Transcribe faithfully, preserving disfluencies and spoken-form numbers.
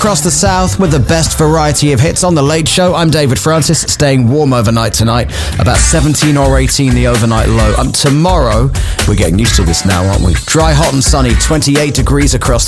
across the south with the best variety of hits on The Late Show. I'm David Francis, staying warm overnight tonight. About seventeen or eighteen the overnight low. Um, tomorrow, we're getting used to this now, aren't we? Dry, hot and sunny, twenty-eight degrees across